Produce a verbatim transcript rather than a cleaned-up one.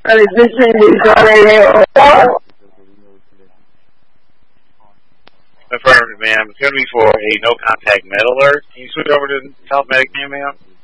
Affirmative, ma'am. It's going to be for a no-contact med alert. Can you switch over to South Medic, ma'am?